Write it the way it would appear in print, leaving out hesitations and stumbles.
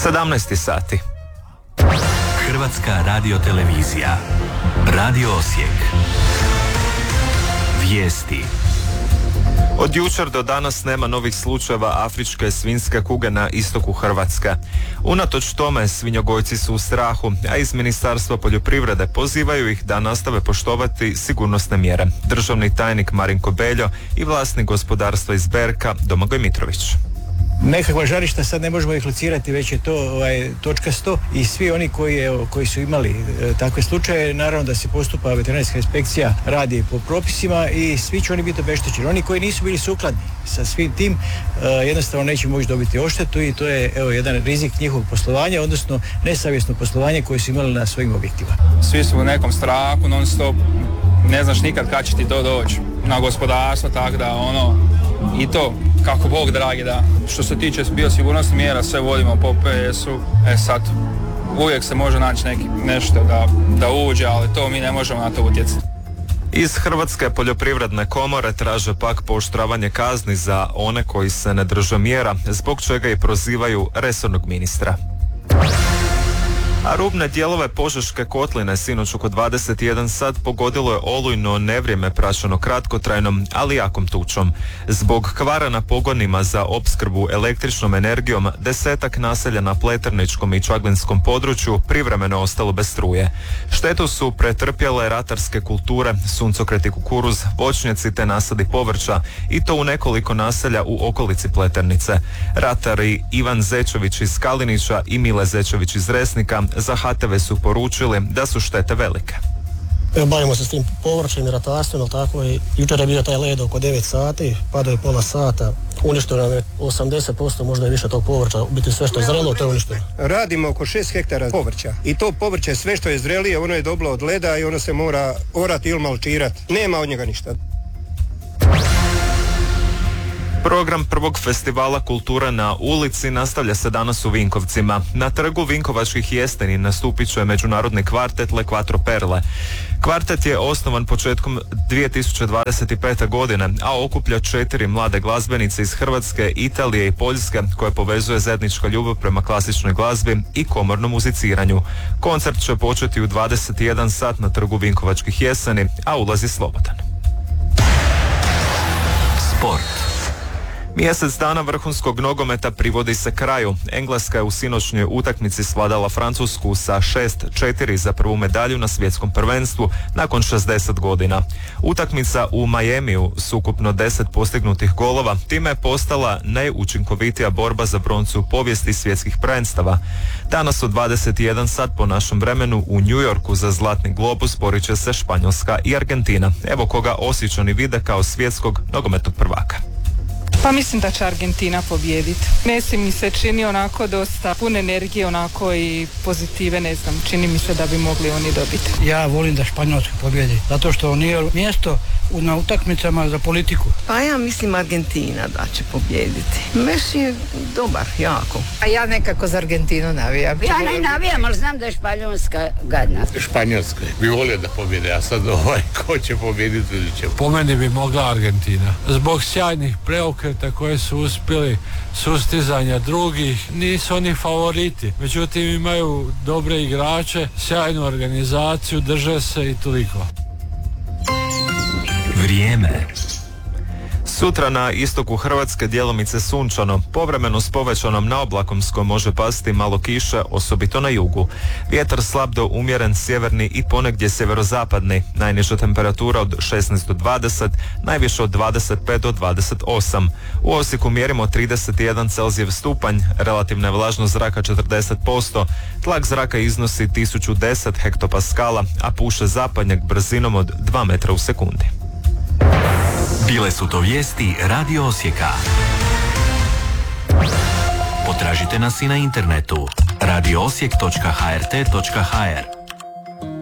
17 sati. Hrvatska radiotelevizija. Radio Osijek. Vijesti. Od jučer do danas nema novih slučajeva afričke svinjske kuge na istoku Hrvatske. Unatoč tome svinjogojci su u strahu, a iz Ministarstva poljoprivrede pozivaju ih da nastave poštovati sigurnosne mjere. Državni tajnik Marinko Beljo i vlasnik gospodarstva iz Berka Domagoj Mitrović. Nekakva žarišta sad ne možemo ih locirati, već je to točkasto i svi oni koji su imali takve slučaje, naravno da se postupa veterinarska inspekcija, radi po propisima i svi će oni biti obeštećeni. Oni koji nisu bili sukladni sa svim tim jednostavno neće moći dobiti odštetu i to je jedan rizik njihovog poslovanja, odnosno nesavjesno poslovanje koje su imali na svojim objektima. Svi su u nekom strahu non stop, ne znaš nikad kad će ti to doći na gospodarstvo, tako da i to kako Bog dragi da. Što se tiče biosigurnosnih mjera, sve vodimo po PS-u. Sad uvijek se može naći nešto da uđe, ali to mi ne možemo na to utjecati. Iz Hrvatske poljoprivredne komore traže pak pooštravanje kazni za one koji se ne drže mjera, zbog čega i prozivaju resornog ministra. A rubne dijelove Požeške kotline sinoć oko 21 sat pogodilo je olujno nevrijeme praćeno kratkotrajnom, ali jakom tučom. Zbog kvara na pogonima za opskrbu električnom energijom, 10-ak naselja na Pleterničkom i Čaglinskom području privremeno ostalo bez struje. Štetu su pretrpjele ratarske kulture, suncokret i kukuruz, voćnjaci te nasadi povrća i to u nekoliko naselja u okolici Pleternice. Ratari Ivan Zečević iz Kalinića i Mile Zečević iz Resnika za HTV su poručili da su štete velike. Bavimo se s tim povrćem i ratarstvom, tako i jučer je bio taj led oko 9 sati, padao je pola sata, uništeno je 80%, možda i više tog povrća, biti sve što je zrelo, to je uništeno. Radimo oko 6 hektara povrća i to povrće sve što je zrelije, ono je dobilo od leda i ono se mora orati ili malčirati. Nema od njega ništa. Program prvog festivala Kultura na ulici nastavlja se danas u Vinkovcima. Na trgu Vinkovačkih jesteni nastupit će međunarodni kvartet Le Quattro Perle. Kvartet je osnovan početkom 2025. godine, a okuplja 4 mlade glazbenice iz Hrvatske, Italije i Poljske, koje povezuje zajednička ljubav prema klasičnoj glazbi i komornom muziciranju. Koncert će početi u 21 sat na trgu Vinkovačkih jeseni, a ulaz je slobodan. Sport. Mjesec dana vrhunskog nogometa privodi se kraju. Engleska je u sinoćnjoj utakmici svladala Francusku sa 6-4 za prvu medalju na svjetskom prvenstvu nakon 60 godina. Utakmica u Majemiju s ukupno 10 postignutih golova time je postala najučinkovitija borba za broncu u povijesti svjetskih prvenstava. Danas u 21 sat po našem vremenu u New Yorku za Zlatni globus borit će se Španjolska i Argentina. Evo koga Osječani vide kao svjetskog nogometnog prvaka. Pa mislim da će Argentina pobijediti. Messi mi se čini onako dosta pun energije, onako i pozitive, ne znam, čini mi se da bi mogli oni dobiti. Ja volim da Španjolska pobjedi, zato što nije mjesto na utakmicama za politiku. Pa ja mislim Argentina da će pobijediti. Messi je dobar, jako. A ja nekako za Argentinu navijam. Ja ne navijam, ali znam da je Španjolska gadna. Španjolska bi volio da pobjede, a sad ko će pobjediti ili će. Po meni bi mogla Argentina. Zbog sjajnih preokreta koje su uspjeli, sustizanja drugih, nisu oni favoriti. Međutim, imaju dobre igrače, sjajnu organizaciju, drže se i toliko. Vrijeme. Sutra na istoku Hrvatske djelomice sunčano, povremeno s povećanom naoblakomskom može pasti malo kiše, osobito na jugu. Vjetar slab do umjeren sjeverni i ponegdje sjeverozapadni, najniža temperatura od 16 do 20, najviše od 25 do 28. U Osijeku mjerimo 31 Celzijev stupanj, relativna je vlažnost zraka 40%, tlak zraka iznosi 1010 hektopaskala, a puše zapadnjak brzinom od 2 metra u sekundi. Bile su to vijesti Radio Osijeka. Potražite nas i na internetu radioosijek.hrt.hr.